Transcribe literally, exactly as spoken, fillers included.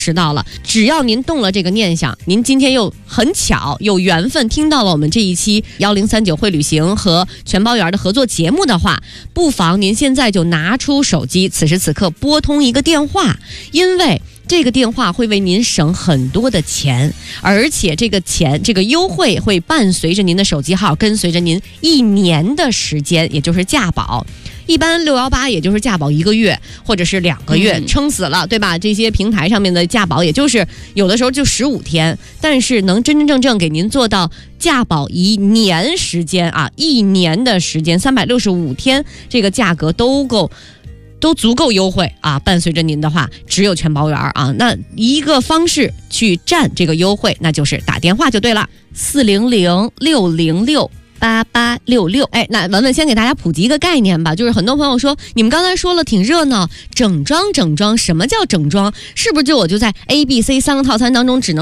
知道了，只要您动了这个念想，您今天又很巧有缘分听到了我们这一期幺零三九会旅行和全包园的合作节目的话，不妨您现在就拿出手机，此时此刻拨通一个电话，因为这个电话会为您省很多的钱，而且这个钱这个优惠会伴随着您的手机号，跟随着您一年的时间，也就是价保。一般六一八也就是价保一个月或者是两个月，撑死了，对吧？这些平台上面的价保也就是有的时候就十五天，但是能真真正正给您做到价保一年时间啊，一年的时间，三百六十五天，这个价格都够。都足够优惠啊！伴随着您的话，只有全包园啊。那一个方式去占这个优惠，那就是打电话就对了，四零零六零六八八六六。哎，那文文先给大家普及一个概念吧，就是很多朋友说，你们刚才说了挺热闹，整装整装，什么叫整装？是不是就我就在 A、B、C 三个套餐当中只能